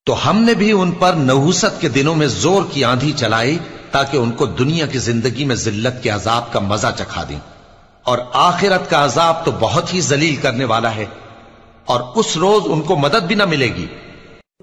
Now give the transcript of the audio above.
तो हमने भी उन पर नहुसत के दिनों में जोर की आंधी चलाई ताकि उनको दुनिया की जिंदगी में जिल्लत के अजाब का मजा चखा दें, और आखिरत का अजाब तो बहुत ही जलील करने वाला है, और उस रोज उनको मदद भी ना मिलेगी।